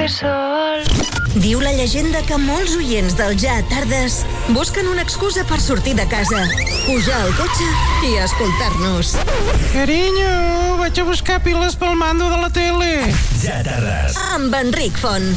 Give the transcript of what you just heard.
este sol. Diu la llegenda que molts oients del Ja Tardes busquen una excusa per sortir de casa, pujar al cotxe i escoltar-nos. Carinyo, vaig a buscar piles pel mando de la tele. Ja Tardes. Amb Enric Font.